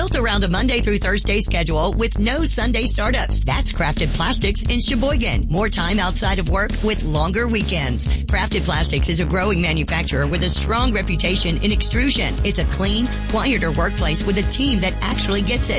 built around a Monday through Thursday schedule with no Sunday startups. That's Crafted Plastics in Sheboygan. More time outside of work with longer weekends. Crafted Plastics is a growing manufacturer with a strong reputation in extrusion. It's a clean, quieter workplace with a team that actually gets it.